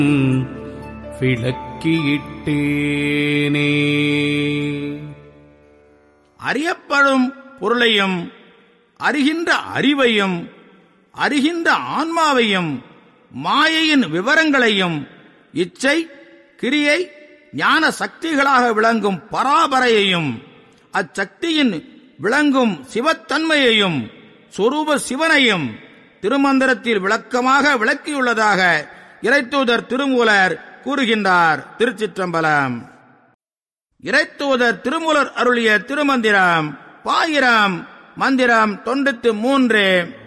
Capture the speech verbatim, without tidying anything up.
விளக்கியிட்டேனே. அறியப்படும் பொருளையும் அறிகின்ற அறிவையும் அறிகின்ற ஆன்மாவையும் மாயையின் விவரங்களையும் இச்சை கிரியை ஞான சக்திகளாக விளங்கும் பராபரையையும் அச்சக்தியின் விளங்கும் சிவத்தன்மையையும் சொரூப சிவனையும் திருமந்திரத்தில் விளக்கமாக விளக்கியுள்ளதாக இறைத்தூதர் திருமூலர் கூறுகின்றார். திருச்சிற்றம்பலம். இறைத்தூதர் திருமூலர் அருளிய திருமந்திரம் பாயிரம் மந்திரம் தொண்ணூற்று மூன்று.